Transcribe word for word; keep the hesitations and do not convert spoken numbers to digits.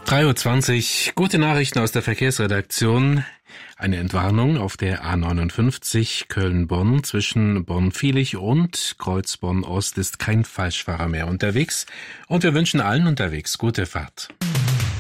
drei Uhr zwanzig, gute Nachrichten aus der Verkehrsredaktion. Eine Entwarnung auf der A neunundfünfzig Köln-Bonn zwischen Bonn-Viehlich und Kreuzborn-Ost ist kein Falschfahrer mehr unterwegs und wir wünschen allen unterwegs gute Fahrt.